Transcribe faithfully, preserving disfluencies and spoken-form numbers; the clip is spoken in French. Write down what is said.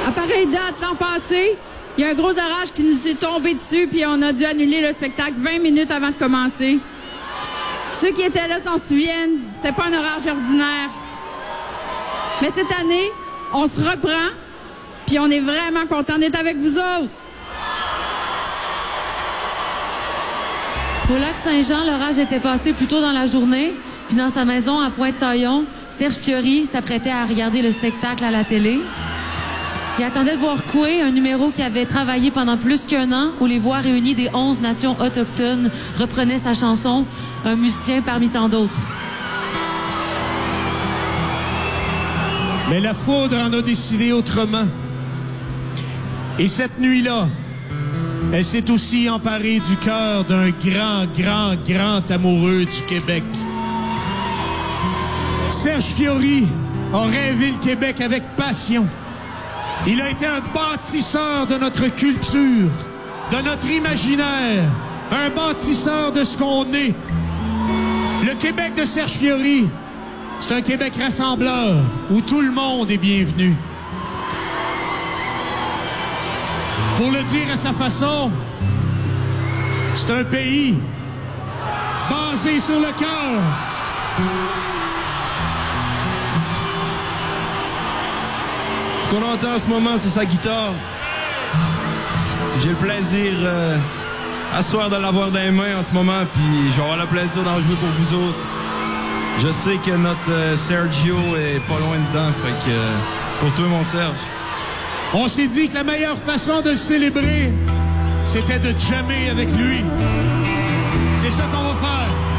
À pareille date, l'an passé, il y a un gros orage qui nous est tombé dessus, puis on a dû annuler le spectacle vingt minutes avant de commencer. Ceux qui étaient là s'en souviennent, c'était pas un orage ordinaire. Mais cette année, on se reprend, puis on est vraiment content d'être avec vous autres. Au lac Saint-Jean, l'orage était passé plus tôt dans la journée, puis dans sa maison à Pointe-Taillon, Serge Fiori s'apprêtait à regarder le spectacle à la télé. Il attendait de voir Coué, un numéro qui avait travaillé pendant plus qu'un an, où les voix réunies des onze nations autochtones reprenaient sa chanson, un musicien parmi tant d'autres. Mais la foudre en a décidé autrement. Et cette nuit-là, elle s'est aussi emparée du cœur d'un grand, grand, grand amoureux du Québec. Serge Fiori a rêvé le Québec avec passion. Il a été un bâtisseur de notre culture, de notre imaginaire, un bâtisseur de ce qu'on est. Le Québec de Serge Fiori, c'est un Québec rassembleur où tout le monde est bienvenu. Pour le dire à sa façon, c'est un pays basé sur le cœur. Ce qu'on entend en ce moment, c'est sa guitare. J'ai le plaisir euh, à soir de l'avoir dans les mains en ce moment, puis je vais avoir le plaisir d'en jouer pour vous autres. Je sais que notre euh, Sergio est pas loin dedans, fait que euh, pour toi, mon Serge. On s'est dit que la meilleure façon de le célébrer, c'était de jammer avec lui. C'est ça qu'on va faire.